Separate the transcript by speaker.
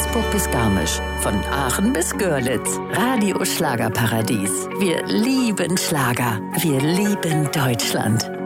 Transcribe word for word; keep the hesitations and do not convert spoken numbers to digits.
Speaker 1: Duisburg bis Garmisch, von Aachen bis Görlitz. Radio Schlagerparadies. Wir lieben Schlager. Wir lieben Deutschland.